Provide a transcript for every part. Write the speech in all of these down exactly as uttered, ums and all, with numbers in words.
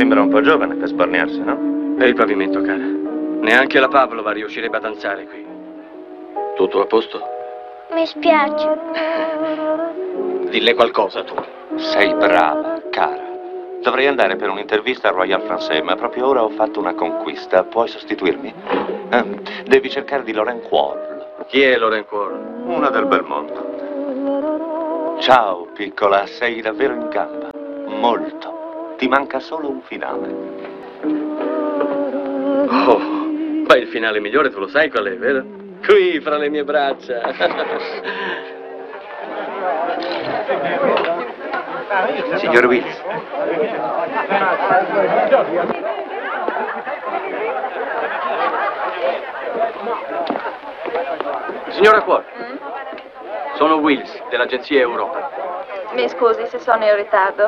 Sembra un po' giovane per sborniarsi, no? E il pavimento, cara. Neanche la Pavlova riuscirebbe a danzare qui. Tutto a posto? Mi spiace. Dille qualcosa, tu. Sei brava, cara. Dovrei andare per un'intervista al Royal Français, ma proprio ora ho fatto una conquista. Puoi sostituirmi? Eh, devi cercare di Lauren Quarl. Chi è Lauren Quarl? Una del bel mondo. Ciao, piccola, sei davvero in gamba. Molto. Ti manca solo un finale. Oh, ma il finale migliore tu lo sai qual è, vero? Qui, fra le mie braccia. Signor Wills. Signora Quarl, mm? Sono Wills, dell'agenzia Europa. Mi scusi se sono in ritardo.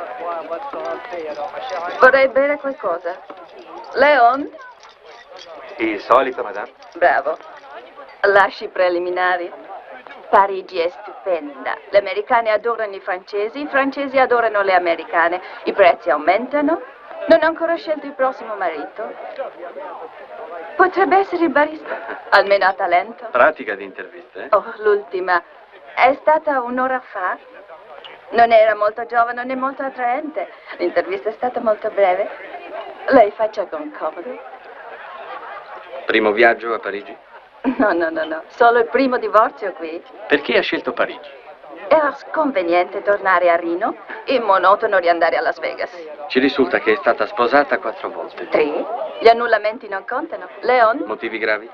Vorrei bere qualcosa. Leon? Il solito, madame? Bravo. Lasci i preliminari. Parigi è stupenda. Le americane adorano i francesi, i francesi adorano le americane. I prezzi aumentano. Non ho ancora scelto il prossimo marito. Potrebbe essere il barista. Almeno ha talento. Pratica di interviste, eh? Oh, l'ultima. È stata un'ora fa. Non era molto giovane né molto attraente. L'intervista è stata molto breve. Lei faccia con comodo. Primo viaggio a Parigi? No, no, no, no. Solo il primo divorzio qui. Perché ha scelto Parigi? Era sconveniente tornare a Reno e monotono riandare a Las Vegas. Ci risulta che è stata sposata quattro volte. Tre? Gli annullamenti non contano. Leon? Motivi gravi?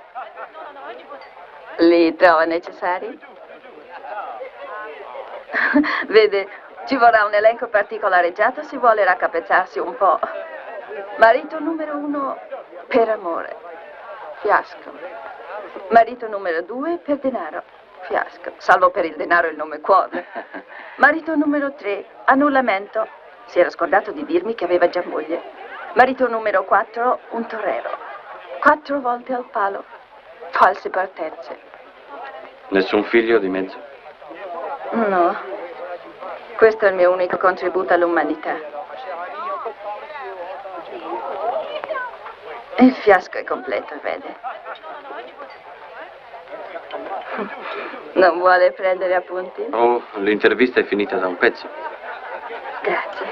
Li trova necessari? Vede, ci vorrà un elenco particolareggiato se vuole raccapezzarsi un po'. Marito numero uno per amore. Fiasco. Marito numero due per denaro. Fiasco. Salvo per il denaro il nome Quarl. Marito numero tre, annullamento. Si era scordato di dirmi che aveva già moglie. Marito numero quattro, un torero. Quattro volte al palo. False partenze. Nessun figlio di mezzo? No. Questo è il mio unico contributo all'umanità. Il fiasco è completo, vede. Non vuole prendere appunti? Oh, l'intervista è finita da un pezzo. Grazie.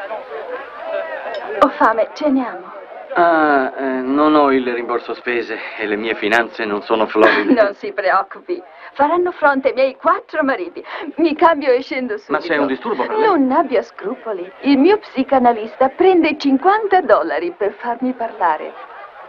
Ho fame, ceniamo. Ah, eh, non ho il rimborso spese e le mie finanze non sono floride. Non si preoccupi. Faranno fronte ai miei quattro mariti. Mi cambio e scendo subito. Ma c'è un disturbo per lei? Non abbia scrupoli. Il mio psicanalista prende cinquanta dollari per farmi parlare.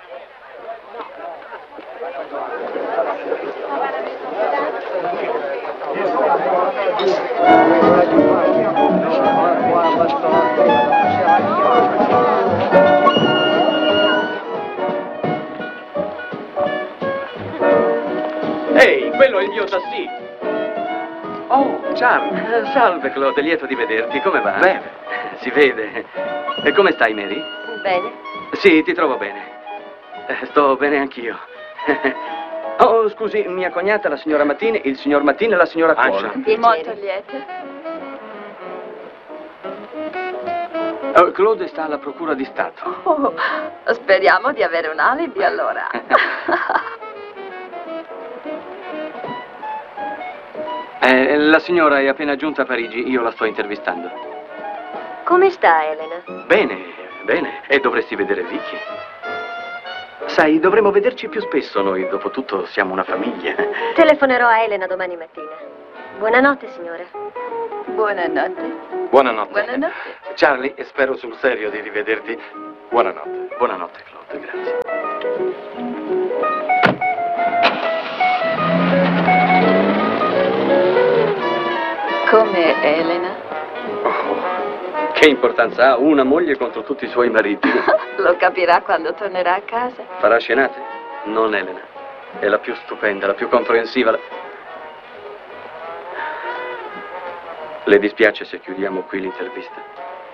Ehi, quello è il mio tassì. Oh, Charles. Salve, Claude, lieto di vederti. Come va? Bene. Si vede. E come stai, Mary? Bene. Sì, ti trovo bene. Eh, Sto bene anch'io. Oh, scusi, mia cognata, la signora Mattini, il signor Mattini e la signora Quarl. Molto lieta. Oh, Claude sta alla Procura di Stato. Oh, speriamo di avere un alibi allora. Eh, la signora è appena giunta a Parigi, io la sto intervistando. Come sta Elena? Bene, bene. E dovresti vedere Vicky. Sai, dovremmo vederci più spesso noi, dopotutto siamo una famiglia. Telefonerò a Elena domani mattina. Buonanotte, signora. Buonanotte. Buonanotte. Buonanotte. Charlie, spero sul serio di rivederti. Buonanotte. Buonanotte, Claude, grazie. Come Elena? Oh, che importanza ha una moglie contro tutti i suoi mariti? Lo capirà quando tornerà a casa. Farà scenate? Non Elena. È la più stupenda, la più comprensiva. La... Le dispiace se chiudiamo qui l'intervista?